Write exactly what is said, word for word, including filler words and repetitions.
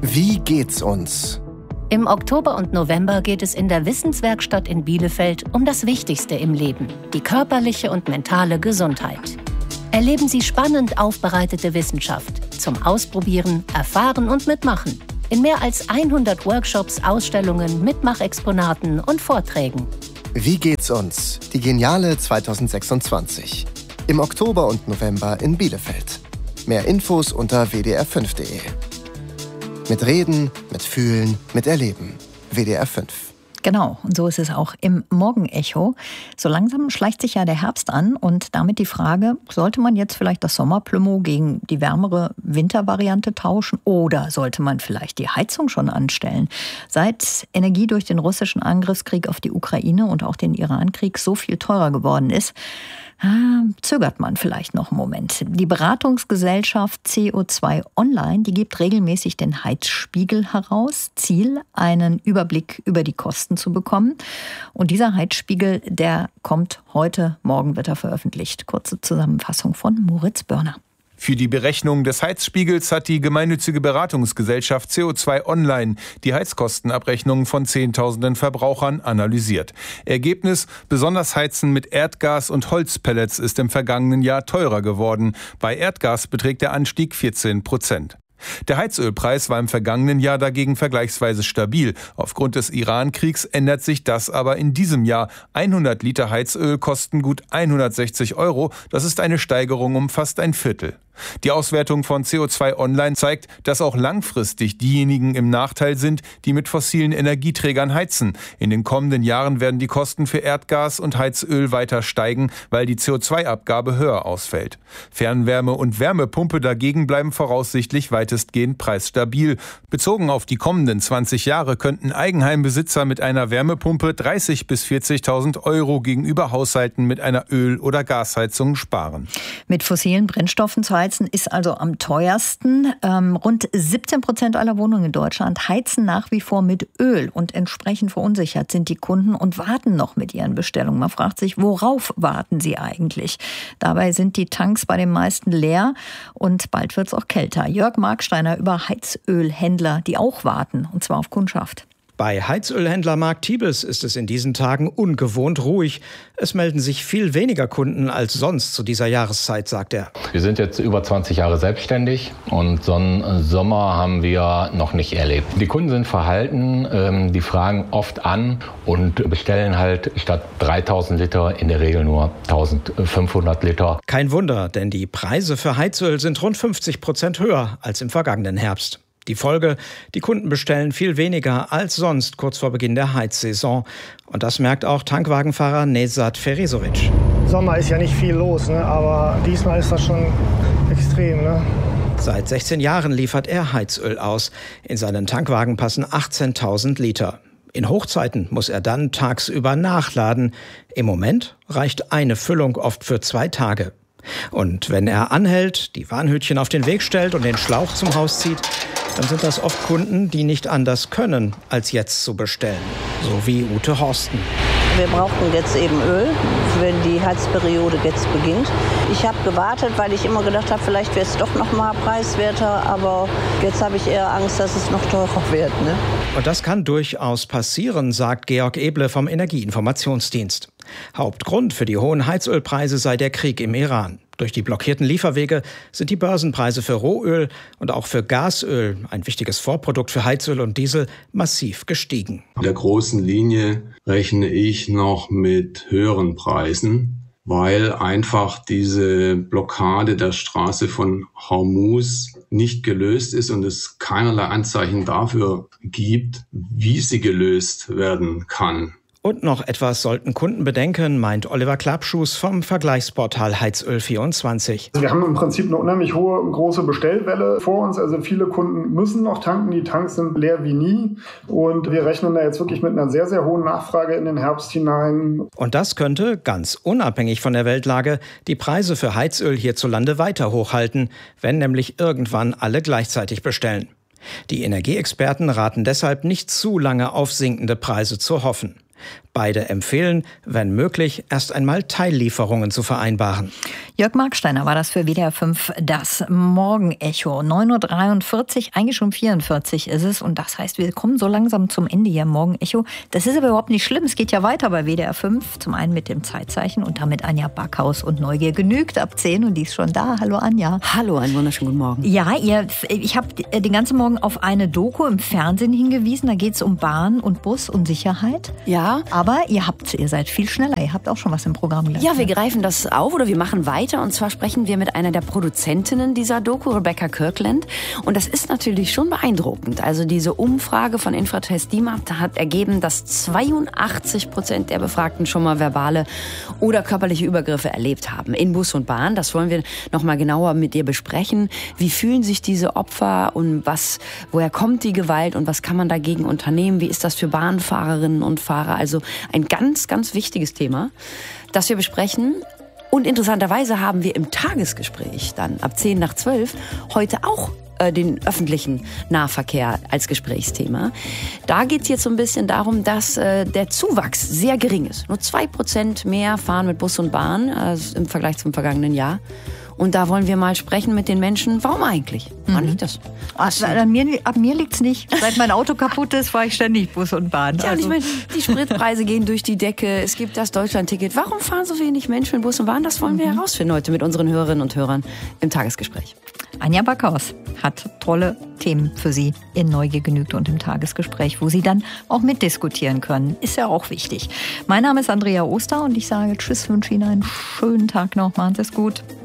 Wie geht's uns? Im Oktober und November geht es in der Wissenswerkstatt in Bielefeld um das Wichtigste im Leben, die körperliche und mentale Gesundheit. Erleben Sie spannend aufbereitete Wissenschaft zum Ausprobieren, Erfahren und Mitmachen. In mehr als hundert Workshops, Ausstellungen, Mitmachexponaten und Vorträgen. Wie geht's uns? Die Geniale zweitausendsechsundzwanzig. Im Oktober und November in Bielefeld. Mehr Infos unter w d r fünf punkt d e. Mit Reden, mit Fühlen, mit Erleben. W D R fünf. Genau, und so ist es auch im Morgenecho. So langsam schleicht sich ja der Herbst an und damit die Frage, sollte man jetzt vielleicht das Sommerplümo gegen die wärmere Wintervariante tauschen oder sollte man vielleicht die Heizung schon anstellen? Seit Energie durch den russischen Angriffskrieg auf die Ukraine und auch den Irankrieg so viel teurer geworden ist, Ah, zögert man vielleicht noch einen Moment. Die Beratungsgesellschaft C O zwei Online, die gibt regelmäßig den Heizspiegel heraus. Ziel, einen Überblick über die Kosten zu bekommen. Und dieser Heizspiegel, der kommt heute, morgen wird er veröffentlicht. Kurze Zusammenfassung von Moritz Börner. Für die Berechnung des Heizspiegels hat die gemeinnützige Beratungsgesellschaft C O zwei Online die Heizkostenabrechnungen von Zehntausenden Verbrauchern analysiert. Ergebnis: Besonders Heizen mit Erdgas und Holzpellets ist im vergangenen Jahr teurer geworden. Bei Erdgas beträgt der Anstieg vierzehn Prozent. Der Heizölpreis war im vergangenen Jahr dagegen vergleichsweise stabil. Aufgrund des Iran-Kriegs ändert sich das aber in diesem Jahr. hundert Liter Heizöl kosten gut hundertsechzig Euro. Das ist eine Steigerung um fast ein Viertel. Die Auswertung von C O zwei Online zeigt, dass auch langfristig diejenigen im Nachteil sind, die mit fossilen Energieträgern heizen. In den kommenden Jahren werden die Kosten für Erdgas und Heizöl weiter steigen, weil die C O zwei Abgabe höher ausfällt. Fernwärme und Wärmepumpe dagegen bleiben voraussichtlich weitestgehend preisstabil. Bezogen auf die kommenden zwanzig Jahre könnten Eigenheimbesitzer mit einer Wärmepumpe dreißigtausend bis vierzigtausend Euro gegenüber Haushalten mit einer Öl- oder Gasheizung sparen. Mit fossilen Brennstoffen zu heizen ist also am teuersten. Ähm, rund siebzehn Prozent aller Wohnungen in Deutschland heizen nach wie vor mit Öl und entsprechend verunsichert sind die Kunden und warten noch mit ihren Bestellungen. Man fragt sich, worauf warten sie eigentlich? Dabei sind die Tanks bei den meisten leer und bald wird es auch kälter. Jörg Marksteiner über Heizölhändler, die auch warten, und zwar auf Kundschaft. Bei Heizölhändler Mark Tiebes ist es in diesen Tagen ungewohnt ruhig. Es melden sich viel weniger Kunden als sonst zu dieser Jahreszeit, sagt er. Wir sind jetzt über zwanzig Jahre selbstständig und so einen Sommer haben wir noch nicht erlebt. Die Kunden sind verhalten, die fragen oft an und bestellen halt statt dreitausend Liter in der Regel nur eintausendfünfhundert Liter. Kein Wunder, denn die Preise für Heizöl sind rund fünfzig Prozent höher als im vergangenen Herbst. Die Folge, die Kunden bestellen viel weniger als sonst kurz vor Beginn der Heizsaison. Und das merkt auch Tankwagenfahrer Nezat Ferisovic. Sommer ist ja nicht viel los, ne? Aber diesmal ist das schon extrem. Ne? Seit sechzehn Jahren liefert er Heizöl aus. In seinen Tankwagen passen achtzehntausend Liter. In Hochzeiten muss er dann tagsüber nachladen. Im Moment reicht eine Füllung oft für zwei Tage. Und wenn er anhält, die Warnhütchen auf den Weg stellt und den Schlauch zum Haus zieht, dann sind das oft Kunden, die nicht anders können, als jetzt zu bestellen. So wie Ute Horsten. Wir brauchen jetzt eben Öl, wenn die Heizperiode jetzt beginnt. Ich habe gewartet, weil ich immer gedacht habe, vielleicht wird es doch noch mal preiswerter. Aber jetzt habe ich eher Angst, dass es noch teurer wird. Ne? Und das kann durchaus passieren, sagt Georg Eble vom Energieinformationsdienst. Hauptgrund für die hohen Heizölpreise sei der Krieg im Iran. Durch die blockierten Lieferwege sind die Börsenpreise für Rohöl und auch für Gasöl, ein wichtiges Vorprodukt für Heizöl und Diesel, massiv gestiegen. In der großen Linie rechne ich noch mit höheren Preisen, weil einfach diese Blockade der Straße von Hormuz nicht gelöst ist und es keinerlei Anzeichen dafür gibt, wie sie gelöst werden kann. Und noch etwas sollten Kunden bedenken, meint Oliver Klappschuss vom Vergleichsportal Heizöl vierundzwanzig. Wir haben im Prinzip eine unheimlich hohe, große Bestellwelle vor uns. Also viele Kunden müssen noch tanken. Die Tanks sind leer wie nie. Und wir rechnen da jetzt wirklich mit einer sehr, sehr hohen Nachfrage in den Herbst hinein. Und das könnte, ganz unabhängig von der Weltlage, die Preise für Heizöl hierzulande weiter hochhalten, wenn nämlich irgendwann alle gleichzeitig bestellen. Die Energieexperten raten deshalb nicht zu lange auf sinkende Preise zu hoffen. Beide empfehlen, wenn möglich, erst einmal Teillieferungen zu vereinbaren. Jörg Marksteiner war das für W D R fünf, das Morgenecho. neun Uhr dreiundvierzig, eigentlich schon vierundvierzig ist es. Und das heißt, wir kommen so langsam zum Ende hier im Morgenecho. Das ist aber überhaupt nicht schlimm. Es geht ja weiter bei W D R fünf. Zum einen mit dem Zeitzeichen und damit Anja Backhaus und Neugier genügt ab zehn. Und die ist schon da. Hallo Anja. Hallo, einen wunderschönen guten Morgen. Ja, ihr, ich habe den ganzen Morgen auf eine Doku im Fernsehen hingewiesen. Da geht es um Bahn und Bus und Sicherheit. Ja. Aber ihr habt, ihr seid viel schneller. Ihr habt auch schon was im Programm gelassen. Ja, wir greifen das auf oder wir machen weiter. Und zwar sprechen wir mit einer der Produzentinnen dieser Doku, Rebecca Kirkland. Und das ist natürlich schon beeindruckend. Also diese Umfrage von Infratest D I M A P hat ergeben, dass zweiundachtzig Prozent der Befragten schon mal verbale oder körperliche Übergriffe erlebt haben in Bus und Bahn. Das wollen wir noch mal genauer mit dir besprechen. Wie fühlen sich diese Opfer und was, woher kommt die Gewalt und was kann man dagegen unternehmen? Wie ist das für Bahnfahrerinnen und Fahrer? Also ein ganz, ganz wichtiges Thema, das wir besprechen. Und interessanterweise haben wir im Tagesgespräch dann ab zehn nach zwölf heute auch äh, den öffentlichen Nahverkehr als Gesprächsthema. Da geht es jetzt so ein bisschen darum, dass äh, der Zuwachs sehr gering ist. Nur zwei Prozent mehr fahren mit Bus und Bahn äh, im Vergleich zum vergangenen Jahr. Und da wollen wir mal sprechen mit den Menschen. Warum eigentlich? Woran liegt das? Also, an mir, ab mir liegt es nicht. Seit mein Auto kaputt ist, fahre ich ständig Bus und Bahn. Ja, also. Und ich meine, die Spritpreise gehen durch die Decke. Es gibt das Deutschlandticket. Warum fahren so wenig Menschen mit Bus und Bahn? Das wollen wir mhm. herausfinden heute mit unseren Hörerinnen und Hörern im Tagesgespräch. Anja Backhaus hat tolle Themen für Sie in Neugier genügt und im Tagesgespräch, wo Sie dann auch mitdiskutieren können. Ist ja auch wichtig. Mein Name ist Andrea Oster und ich sage Tschüss, wünsche Ihnen einen schönen Tag noch. Machen Sie es gut.